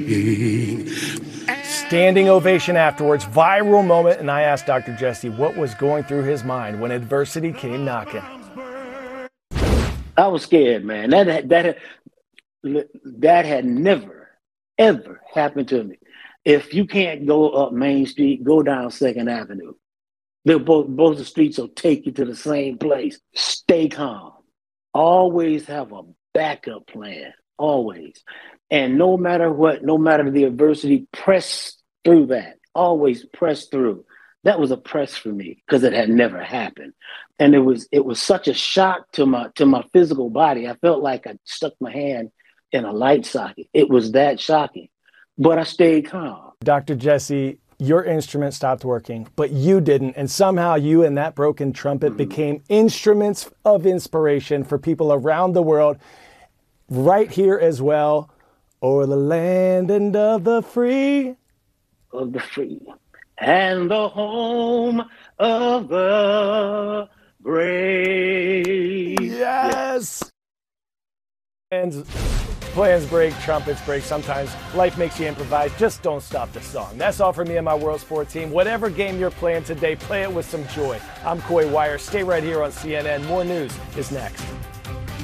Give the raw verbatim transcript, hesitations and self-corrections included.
Standing ovation afterwards, viral moment, and I asked Doctor Jesse what was going through his mind when adversity came knocking. I was scared, man. That that that had never, ever happened to me. If you can't go up Main Street, go down Second Avenue. They're both both the streets will take you to the same place. Stay calm. Always have a backup plan. Always. And no matter what, no matter the adversity, press through that. Always press through. That was a press for me because it had never happened. And it was it was such a shock to my to my physical body. I felt like I stuck my hand in a light socket. It was that shocking. But I stayed calm. Doctor Jesse, your instrument stopped working, but you didn't. And somehow you and that broken trumpet mm-hmm. became instruments of inspiration for people around the world, right here as well. O'er the land and of the free. Of the free. And the home of the brave. Yes! And plans break, trumpets break. Sometimes life makes you improvise. Just don't stop the song. That's all for me and my World Sport team. Whatever game you're playing today, play it with some joy. I'm Coy Wire. Stay right here on C N N. More news is next.